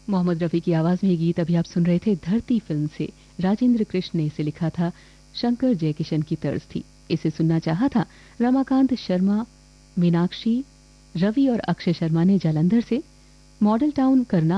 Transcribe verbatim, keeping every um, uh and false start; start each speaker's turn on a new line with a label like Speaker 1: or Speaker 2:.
Speaker 1: मोहम्मद रफ़ी की आवाज में ये गीत अभी आप सुन रहे थे धरती फिल्म से। राजेंद्र कृष्ण ने इसे लिखा था, शंकर जयकिशन की तर्ज थी। इसे सुनना चाहा था रमाकांत शर्मा, मीनाक्षी, रवि और अक्षय शर्मा ने जालंधर से। मॉडल टाउन करना